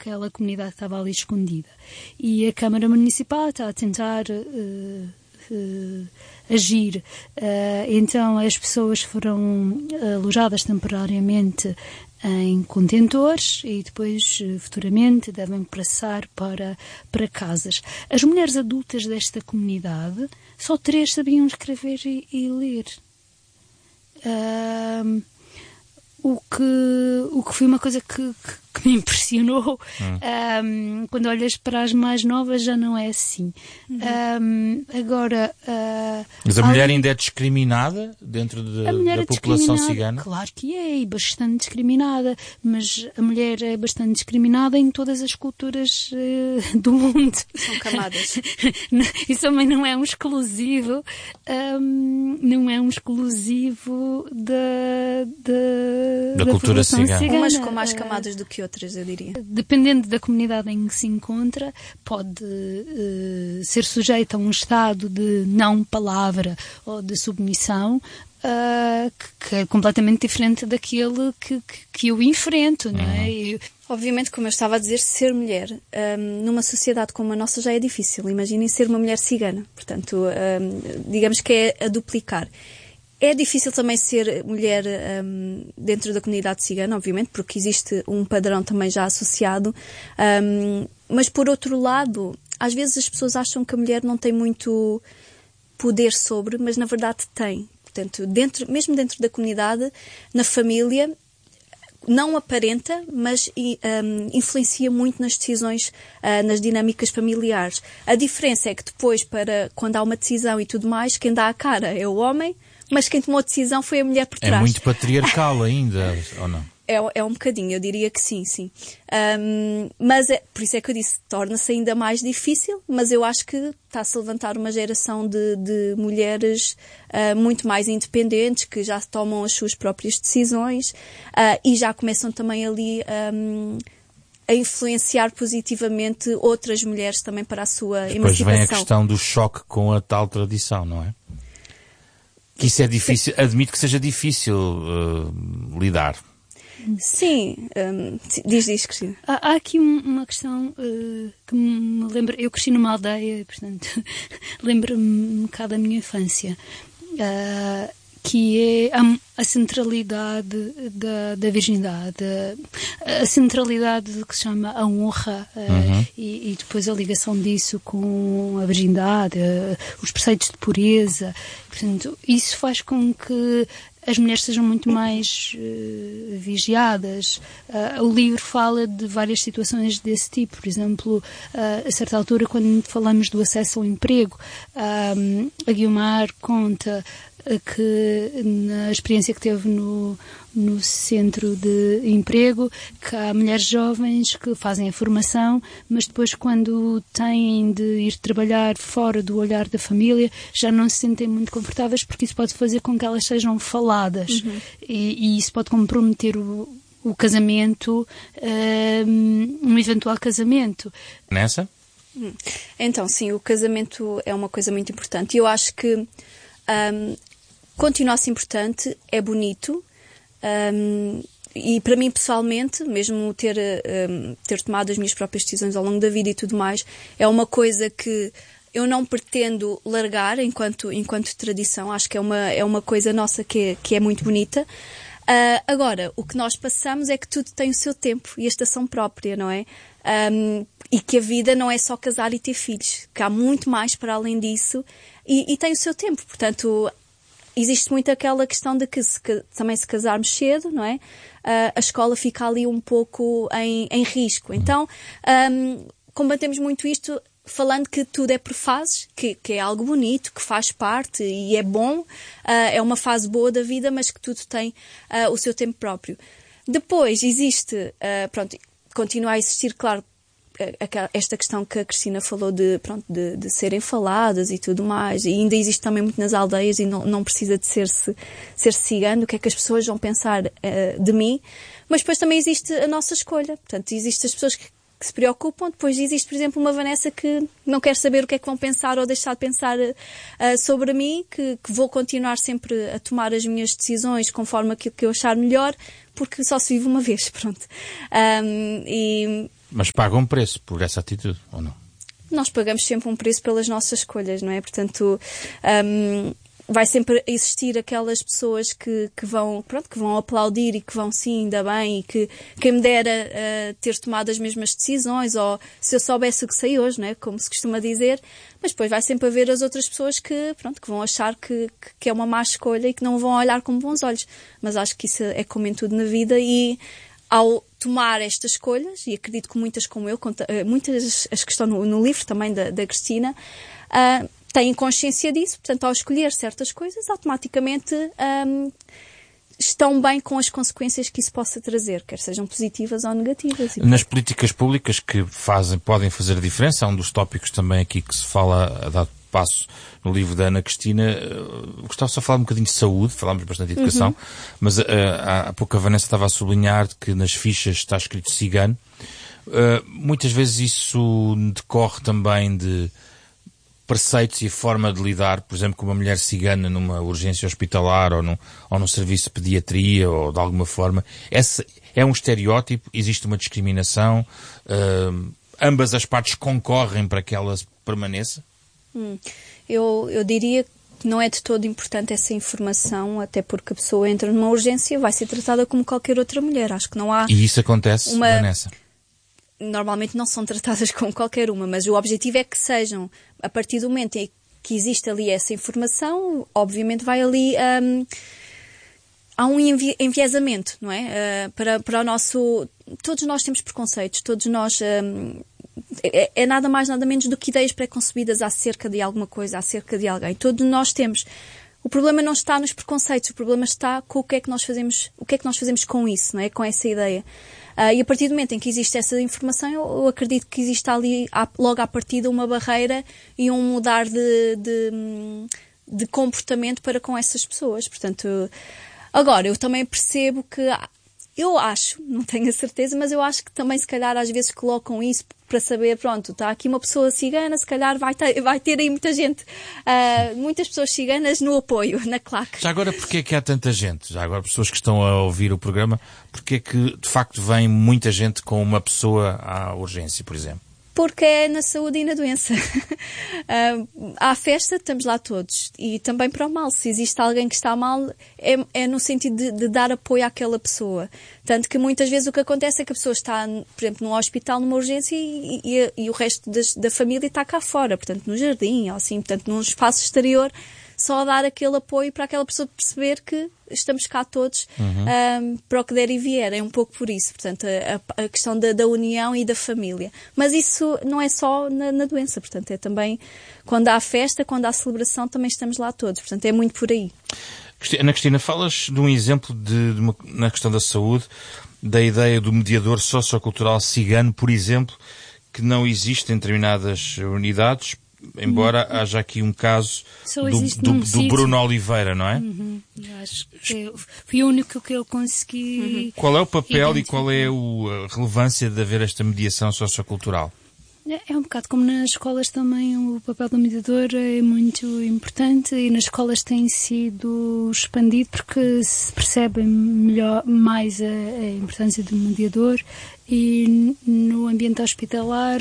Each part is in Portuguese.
aquela comunidade estava ali escondida. E a Câmara Municipal está a tentar agir. Então as pessoas foram alojadas temporariamente em contentores e depois futuramente devem passar para casas. As mulheres adultas desta comunidade, só 3 sabiam escrever e ler. O que foi uma coisa que me impressionou. Quando olhas para as mais novas já não é assim. Agora... Mas a mulher ainda é discriminada dentro da população cigana? Claro que é, e bastante discriminada. Mas a mulher é bastante discriminada em todas as culturas do mundo. São camadas. Isso também não é um exclusivo. Não é um exclusivo da cultura cigana. Umas com mais camadas do que outras, eu diria. Dependendo da comunidade em que se encontra, pode ser sujeito a um estado de não palavra ou de submissão que é completamente diferente daquele que eu enfrento, não é? Obviamente, como eu estava a dizer, ser mulher numa sociedade como a nossa já é difícil. Imaginem ser uma mulher cigana. Portanto, digamos que é a duplicar. É difícil também ser mulher dentro da comunidade cigana, obviamente, porque existe um padrão também já associado. Mas, por outro lado, às vezes as pessoas acham que a mulher não tem muito poder sobre, mas na verdade tem. Portanto, mesmo dentro da comunidade, na família, não aparenta, mas influencia muito nas decisões, nas dinâmicas familiares. A diferença é que depois, quando há uma decisão e tudo mais, quem dá a cara é o homem, mas quem tomou a decisão foi a mulher por trás. É muito patriarcal ainda, ou não? É um bocadinho, eu diria que sim. Mas por isso é que eu disse, torna-se ainda mais difícil, mas eu acho que está-se a levantar uma geração de mulheres muito mais independentes, que já tomam as suas próprias decisões e já começam também ali a influenciar positivamente outras mulheres também para a sua emancipação. Depois vem a questão do choque com a tal tradição, não é? Que isso é difícil, admito que seja difícil lidar. Sim, diz, Cristina. Há aqui uma questão que me lembra. Eu cresci numa aldeia, portanto, lembro-me um bocado da minha infância, que é a centralidade da virgindade, a centralidade do que se chama a honra, e depois a ligação disso com a virgindade, os preceitos de pureza. Portanto, isso faz com que as mulheres sejam muito mais vigiadas. O livro fala de várias situações desse tipo. Por exemplo, a certa altura, quando falamos do acesso ao emprego, a Guiomar conta que na experiência que teve no centro de emprego, que há mulheres jovens que fazem a formação, mas depois quando têm de ir trabalhar fora do olhar da família, já não se sentem muito confortáveis, porque isso pode fazer com que elas sejam faladas. E isso pode comprometer o casamento, um eventual casamento. Nessa? Então, sim, o casamento é uma coisa muito importante. E eu acho que continua a ser importante, é bonito, e para mim pessoalmente, mesmo ter tomado as minhas próprias decisões ao longo da vida e tudo mais, é uma coisa que eu não pretendo largar enquanto tradição. Acho que é uma coisa nossa que é muito bonita. Agora, o que nós passamos é que tudo tem o seu tempo e a estação própria, não é? E que a vida não é só casar e ter filhos, que há muito mais para além disso e tem o seu tempo. Portanto, existe muito aquela questão de que também se casarmos cedo, não é? A escola fica ali um pouco em risco. Então, combatemos muito isto falando que tudo é por fases, que é algo bonito, que faz parte e é bom, é uma fase boa da vida, mas que tudo tem o seu tempo próprio. Depois existe, continua a existir, claro, esta questão que a Cristina falou de serem faladas e tudo mais, e ainda existe também muito nas aldeias e não precisa de ser cigano, o que é que as pessoas vão pensar de mim, mas depois também existe a nossa escolha. Portanto, existem as pessoas que se preocupam, depois existe, por exemplo, uma Vanessa que não quer saber o que é que vão pensar ou deixar de pensar sobre mim, que vou continuar sempre a tomar as minhas decisões conforme aquilo que eu achar melhor, porque só se vive uma vez, pronto. Mas pagam um preço por essa atitude, ou não? Nós pagamos sempre um preço pelas nossas escolhas, não é? Portanto, vai sempre existir aquelas pessoas que vão aplaudir e que vão sim, ainda bem, e que quem me dera ter tomado as mesmas decisões, ou se eu soubesse o que sei hoje, não é? Como se costuma dizer, mas depois vai sempre haver as outras pessoas que vão achar que é uma má escolha e que não vão olhar com bons olhos. Mas acho que isso é como em tudo na vida, e ao tomar estas escolhas, e acredito que muitas como eu, muitas as que estão no livro também da Cristina, têm consciência disso, portanto, ao escolher certas coisas, automaticamente estão bem com as consequências que isso possa trazer, quer sejam positivas ou negativas. Nas políticas públicas que podem fazer a diferença, há um dos tópicos também aqui que se fala a dado passo no livro da Ana Cristina. Gostava só de falar um bocadinho de saúde, falámos bastante de educação, mas há pouco a Vanessa estava a sublinhar que nas fichas está escrito cigano. Muitas vezes isso decorre também de preceitos e a forma de lidar, por exemplo, com uma mulher cigana numa urgência hospitalar ou num serviço de pediatria ou de alguma forma. Esse é um estereótipo, existe uma discriminação, ambas as partes concorrem para que ela permaneça? Eu diria que não é de todo importante essa informação, até porque a pessoa entra numa urgência, vai ser tratada como qualquer outra mulher. Acho que não há... E isso acontece, Vanessa? Normalmente não são tratadas como qualquer uma, mas o objetivo é que sejam, a partir do momento em que existe ali essa informação, obviamente vai ali... há um enviesamento, não é? Para o nosso... Todos nós temos preconceitos, todos nós... é nada mais, nada menos do que ideias pré-concebidas acerca de alguma coisa, acerca de alguém. Todos nós temos. O problema não está nos preconceitos, o problema está com o que é que nós fazemos com isso, não é? Com essa ideia. E a partir do momento em que existe essa informação, eu acredito que existe ali, logo à partida, uma barreira e um mudar de comportamento para com essas pessoas. Portanto, agora, eu também percebo que... Eu acho, não tenho a certeza, mas eu acho que também se calhar às vezes colocam isso para saber, pronto, está aqui uma pessoa cigana, se calhar vai ter aí muita gente, muitas pessoas ciganas no apoio, na claque. Já agora, porquê é que há tanta gente? Já agora, pessoas que estão a ouvir o programa, porquê é que de facto vem muita gente com uma pessoa à urgência, por exemplo? Porque é na saúde e na doença. À festa estamos lá todos. E também para o mal. Se existe alguém que está mal, é no sentido de dar apoio àquela pessoa. Tanto que muitas vezes o que acontece é que a pessoa está, por exemplo, num hospital, numa urgência, e o resto da família está cá fora. Portanto, no jardim, ou assim, portanto, num espaço exterior, só a dar aquele apoio para aquela pessoa perceber que estamos cá todos para o que der e vier. É um pouco por isso. Portanto, a questão da união e da família. Mas isso não é só na doença. Portanto, é também quando há festa, quando há celebração, também estamos lá todos. Portanto, é muito por aí. Ana Cristina, falas de um exemplo na questão da saúde, da ideia do mediador sociocultural cigano, por exemplo, que não existe em determinadas unidades, embora haja aqui um caso do Bruno Oliveira, não é? Acho que foi o único que eu consegui... Qual é o papel e qual é a relevância de haver esta mediação sociocultural? É um bocado como nas escolas também, o papel do mediador é muito importante, e nas escolas tem sido expandido porque se percebe mais a importância do mediador, e no ambiente hospitalar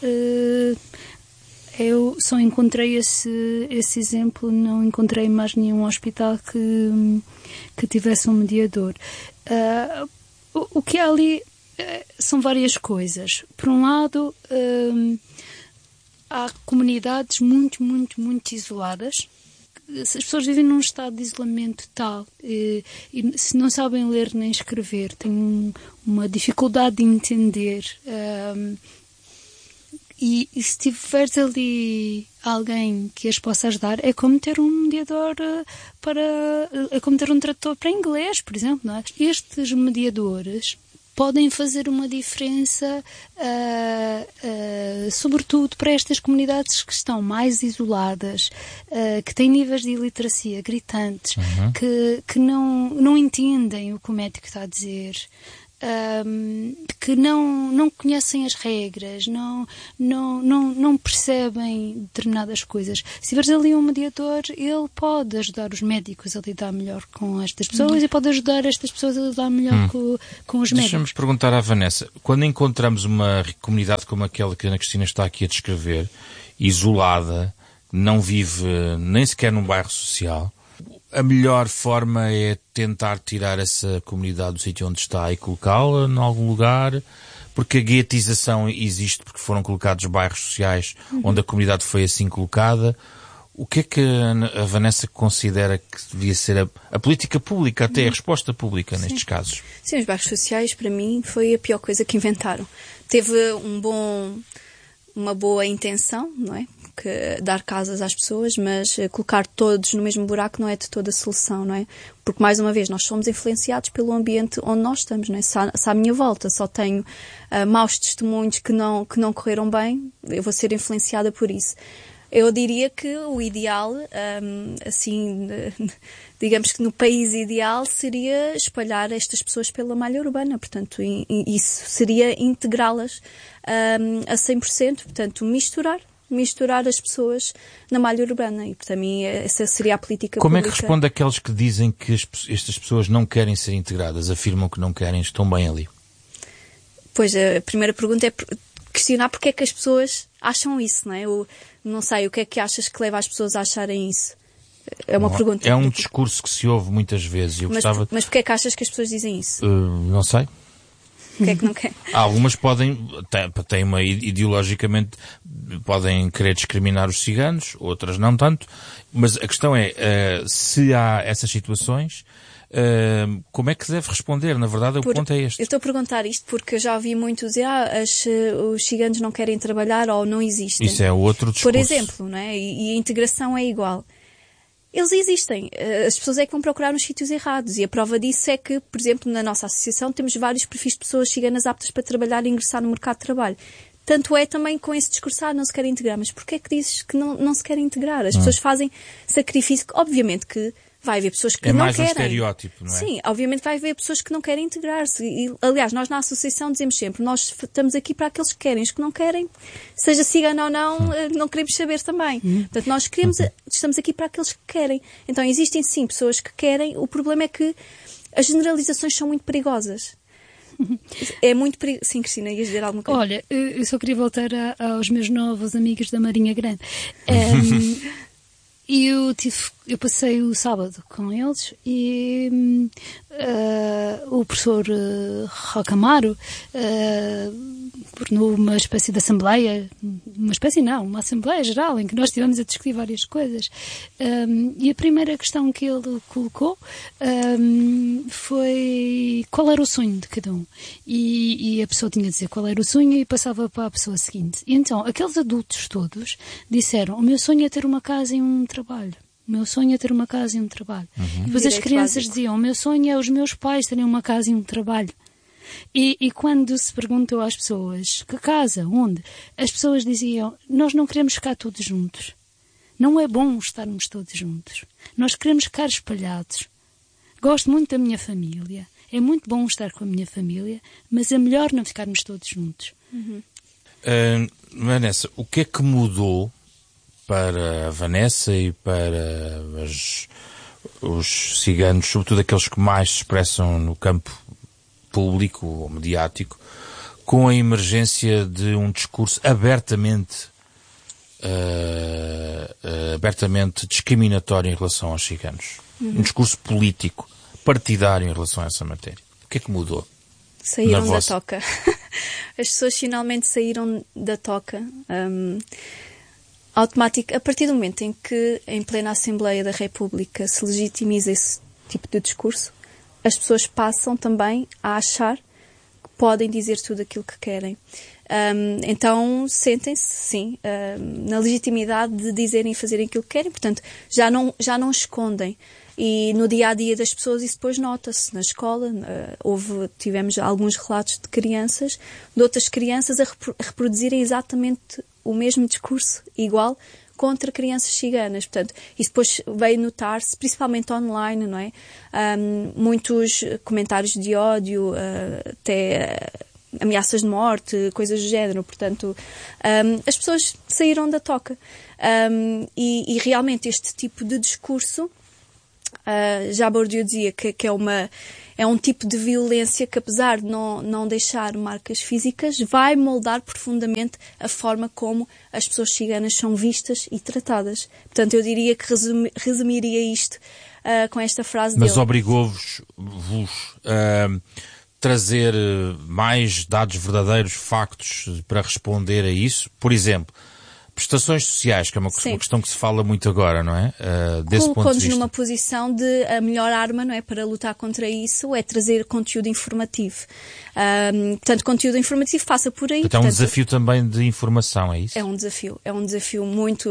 eu só encontrei esse exemplo, não encontrei mais nenhum hospital que tivesse um mediador. O que há ali são várias coisas. Por um lado, há comunidades muito, muito, muito isoladas. As pessoas vivem num estado de isolamento tal, e se não sabem ler nem escrever, têm uma dificuldade de entender. E se tiveres ali alguém que as possa ajudar, é como ter um mediador é como ter um tradutor para inglês, por exemplo, não é? Estes mediadores podem fazer uma diferença, sobretudo para estas comunidades que estão mais isoladas, que têm níveis de iliteracia gritantes, que não entendem o que o médico está a dizer. que não conhecem as regras, não percebem determinadas coisas. Se tiveres ali um mediador, ele pode ajudar os médicos a lidar melhor com estas pessoas e pode ajudar estas pessoas a lidar melhor com os médicos. Deixa-me perguntar à Vanessa, quando encontramos uma comunidade como aquela que a Ana Cristina está aqui a descrever, isolada, não vive nem sequer num bairro social, a melhor forma é tentar tirar essa comunidade do sítio onde está e colocá-la em algum lugar, porque a guetização existe porque foram colocados bairros sociais onde a comunidade foi assim colocada. O que é que a Vanessa considera que devia ser a política pública, até a resposta pública nestes casos? Sim, os bairros sociais, para mim, foi a pior coisa que inventaram. Teve uma boa intenção, não é? Que dar casas às pessoas, mas colocar todos no mesmo buraco não é de toda a solução, não é? Porque, mais uma vez, nós somos influenciados pelo ambiente onde nós estamos, não é? Se à minha volta só tenho maus testemunhos que não correram bem, eu vou ser influenciada por isso. Eu diria que o ideal, digamos que no país ideal, seria espalhar estas pessoas pela malha urbana. Portanto, isso seria integrá-las a 100%. Portanto, misturar as pessoas na malha urbana. E, para mim, essa seria a política Como pública. é que responde àqueles que dizem que estas pessoas não querem ser integradas, afirmam que não querem, estão bem ali? Pois, a primeira pergunta é questionar porque é que as pessoas acham isso, não é? Eu não sei, o que é que achas que leva as pessoas a acharem isso? É uma pergunta. É um discurso que se ouve muitas vezes. Mas porque é que achas que as pessoas dizem isso? Não sei. Porque é que não quer? Algumas têm ideologicamente, podem querer discriminar os ciganos, outras não tanto. Mas a questão é, se há essas situações, como é que se deve responder? Na verdade, o ponto é este. Eu estou a perguntar isto porque eu já ouvi muito dizer os ciganos não querem trabalhar ou não existem. Isso é outro discurso. Por exemplo, não é? E a integração é igual. Eles existem. As pessoas é que vão procurar nos sítios errados. E a prova disso é que, por exemplo, na nossa associação temos vários perfis de pessoas ciganas aptas para trabalhar e ingressar no mercado de trabalho. Tanto é também com esse discurso, não se querem integrar. Mas porquê é que dizes que não se querem integrar? As pessoas fazem sacrifício. Obviamente que vai haver pessoas que não querem. É mais um estereótipo, não é? Sim, obviamente vai haver pessoas que não querem integrar-se. E, aliás, nós na associação dizemos sempre, nós estamos aqui para aqueles que querem. Os que não querem, seja cigano ou não queremos saber também. Portanto, nós estamos aqui para aqueles que querem. Então, existem sim pessoas que querem. O problema é que as generalizações são muito perigosas. É muito perigoso. Sim, Cristina, ias dizer alguma coisa? Olha, eu só queria voltar aos meus novos amigos da Marinha Grande. E eu passei o sábado com eles e o professor Rocamaro tornou uma espécie de assembleia, uma assembleia geral em que nós estivemos a discutir várias coisas. E a primeira questão que ele colocou foi qual era o sonho de cada um. E a pessoa tinha de dizer qual era o sonho e passava para a pessoa seguinte. E então, aqueles adultos todos disseram, o meu sonho é ter uma casa e um trabalho. O meu sonho é ter uma casa e um trabalho. E depois as crianças diziam, o meu sonho é os meus pais terem uma casa e um trabalho. E quando se perguntou às pessoas, que casa, onde? As pessoas diziam, nós não queremos ficar todos juntos. Não é bom estarmos todos juntos. Nós queremos ficar espalhados. Gosto muito da minha família. É muito bom estar com a minha família, mas é melhor não ficarmos todos juntos. Vanessa, o que é que mudou para a Vanessa e para os ciganos, sobretudo aqueles que mais se expressam no campo público ou mediático, com a emergência de um discurso abertamente discriminatório em relação aos ciganos? Um discurso político, partidário em relação a essa matéria. O que é que mudou? Saíram da toca. As pessoas finalmente saíram da toca. Automático, a partir do momento em que, em plena Assembleia da República, se legitimiza esse tipo de discurso, as pessoas passam também a achar que podem dizer tudo aquilo que querem. Então, sentem-se, sim, na legitimidade de dizerem e fazerem aquilo que querem. Portanto, já não escondem. E no dia-a-dia das pessoas isso depois nota-se. Na escola, tivemos alguns relatos de outras crianças a reproduzirem exatamente o mesmo discurso, igual, contra crianças ciganas. Portanto, isso depois veio notar-se, principalmente online, não é? Muitos comentários de ódio, até ameaças de morte, coisas do género. Portanto, as pessoas saíram da toca. E realmente este tipo de discurso, já Bourdieu dizia que é um tipo de violência que, apesar de não deixar marcas físicas, vai moldar profundamente a forma como as pessoas ciganas são vistas e tratadas. Portanto, eu diria que resumiria isto com esta frase dele. Mas obrigou-vos a trazer mais dados verdadeiros, factos, para responder a isso? Por exemplo, prestações sociais, que é uma questão que se fala muito agora, não é? Desse ponto de vista. Numa posição de a melhor arma, não é, para lutar contra isso é trazer conteúdo informativo. Portanto, conteúdo informativo passa por aí. Portanto, é um desafio também de informação, é isso? É um desafio muito...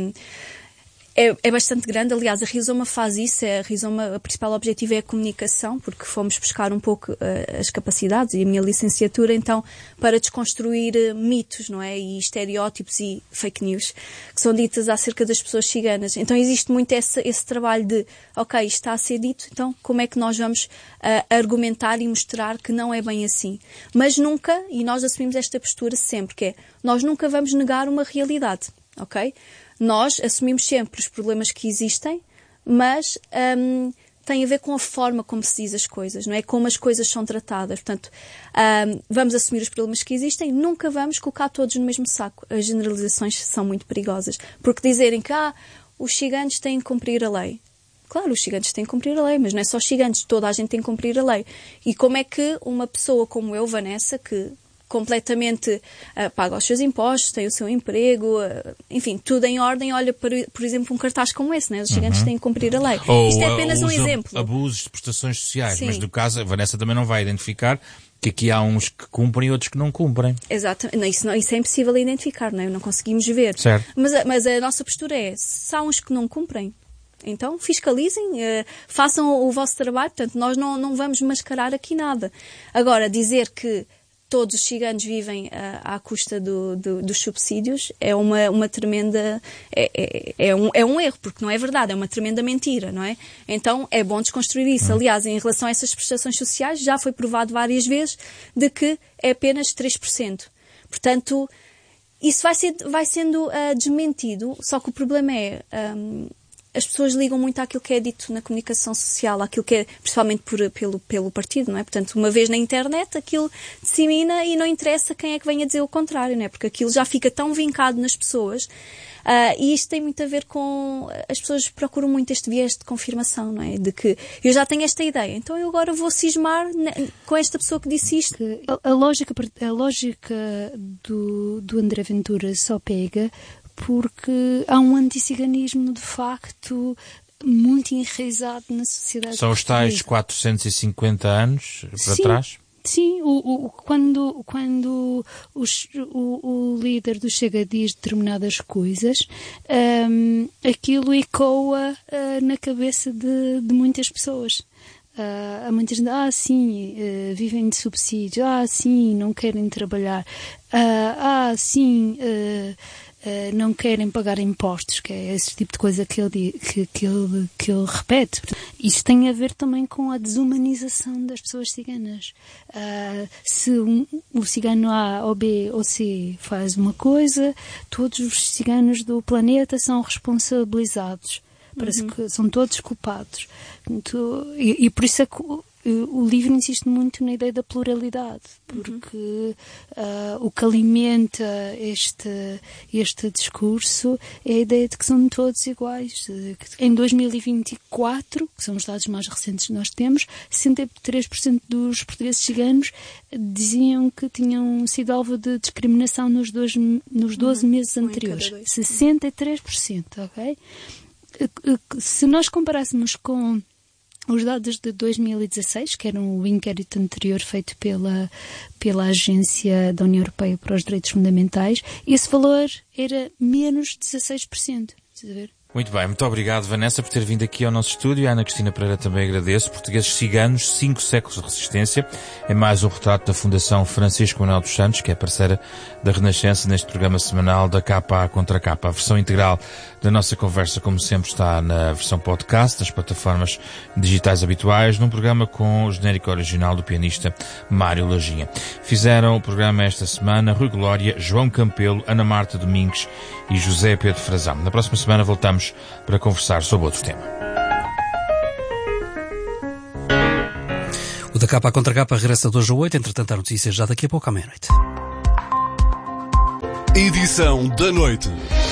É bastante grande. Aliás, a Rizoma faz isso. A Rizoma, o principal objetivo é a comunicação, porque fomos buscar um pouco as capacidades e a minha licenciatura, então, para desconstruir mitos, não é? E estereótipos e fake news que são ditas acerca das pessoas ciganas. Então, existe muito esse trabalho de, ok, isto está a ser dito, então, como é que nós vamos argumentar e mostrar que não é bem assim? Mas nunca, e nós assumimos esta postura sempre, que é, nós nunca vamos negar uma realidade, ok? Nós assumimos sempre os problemas que existem, mas tem a ver com a forma como se diz as coisas, não é? Como as coisas são tratadas. Portanto, vamos assumir os problemas que existem, nunca vamos colocar todos no mesmo saco. As generalizações são muito perigosas. Porque dizerem que os ciganos têm de cumprir a lei. Claro, os ciganos têm de cumprir a lei, mas não é só os ciganos, toda a gente tem de cumprir a lei. E como é que uma pessoa como eu, Vanessa, que completamente paga os seus impostos, tem o seu emprego, enfim, tudo em ordem, olha para, por exemplo, um cartaz como esse, né? Os gigantes têm de cumprir a lei. Ou, isto é apenas um exemplo. Abusos de prestações sociais, Sim. mas no caso, a Vanessa também não vai identificar que aqui há uns que cumprem e outros que não cumprem. Exato. Isso é impossível identificar, não é? Não conseguimos ver. Certo. Mas a nossa postura é, se há uns que não cumprem, então fiscalizem, façam o vosso trabalho, portanto, nós não vamos mascarar aqui nada. Agora, dizer que todos os ciganos vivem à custa dos subsídios é uma tremenda... É um erro, porque não é verdade, é uma tremenda mentira, não é? Então é bom desconstruir isso. Aliás, em relação a essas prestações sociais, já foi provado várias vezes de que é apenas 3%. Portanto, isso vai sendo desmentido, só que o problema é... as pessoas ligam muito àquilo que é dito na comunicação social, àquilo que é, principalmente pelo partido, não é? Portanto, uma vez na internet, aquilo dissemina e não interessa quem é que venha dizer o contrário, não é? Porque aquilo já fica tão vincado nas pessoas, e isto tem muito a ver com... As pessoas procuram muito este viés de confirmação, não é? De que eu já tenho esta ideia, então eu agora vou cismar com esta pessoa que disse isto. A lógica do André Ventura só pega porque há um anticiganismo de facto muito enraizado na sociedade. São os tais 450 anos para trás? Sim, quando o líder do Chega diz determinadas coisas, aquilo ecoa na cabeça de muitas pessoas. Há muitas gente, sim, vivem de subsídio, sim, não querem trabalhar, sim, não querem pagar impostos, que é esse tipo de coisa que ele repete. Isso tem a ver também com a desumanização das pessoas ciganas. Se o cigano A ou B ou C faz uma coisa, todos os ciganos do planeta são responsabilizados. Parece que são todos culpados. E por isso é que o livro insiste muito na ideia da pluralidade, porque o que alimenta este discurso é a ideia de que são todos iguais. Em 2024, que são os dados mais recentes que nós temos, 63% dos portugueses ciganos diziam que tinham sido alvo de discriminação nos 12 meses anteriores. 63%, ok? Se nós comparássemos com os dados de 2016, que eram o inquérito anterior feito pela Agência da União Europeia para os Direitos Fundamentais, esse valor era menos 16%. Estás a ver? Muito bem, muito obrigado, Vanessa, por ter vindo aqui ao nosso estúdio. A Ana Cristina Pereira também agradeço. Portugueses Ciganos, 5 séculos de resistência. É mais um retrato da Fundação Francisco Manuel dos Santos, que é parceira da Renascença neste programa semanal da Capa contra Capa. A versão integral da nossa conversa, como sempre, está na versão podcast, das plataformas digitais habituais, num programa com o genérico original do pianista Mário Lajinha. Fizeram o programa esta semana Rui Glória, João Campelo, Ana Marta Domingues e José Pedro Frazão. Na próxima semana voltamos para conversar sobre outro tema. O da Capa contra Capa regressa de hoje a 8, entretanto a notícia já daqui a pouco à meia-noite. Edição da noite.